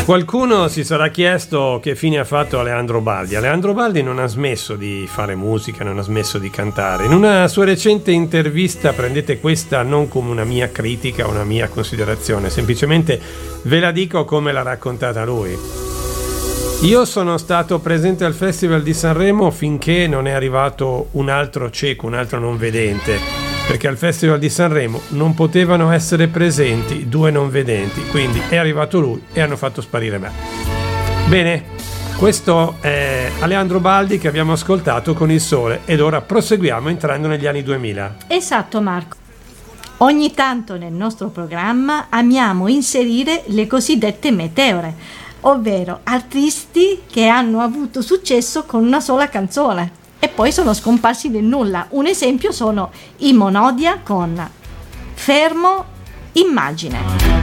Qualcuno si sarà chiesto che fine ha fatto Aleandro Baldi. Aleandro Baldi non ha smesso di fare musica, non ha smesso di cantare. In una sua recente intervista, prendete questa non come una mia critica o una mia considerazione, semplicemente ve la dico come l'ha raccontata lui. Io sono stato presente al Festival di Sanremo finché non è arrivato un altro cieco, un altro non vedente, perché al Festival di Sanremo non potevano essere presenti due non vedenti, quindi è arrivato lui e hanno fatto sparire me. Bene, questo è Aleandro Baldi che abbiamo ascoltato con Il Sole, ed ora proseguiamo entrando negli anni 2000. Esatto, Marco. Ogni tanto nel nostro programma amiamo inserire le cosiddette meteore, ovvero artisti che hanno avuto successo con una sola canzone e poi sono scomparsi nel nulla. Un esempio sono i Monodia con Fermo Immagine.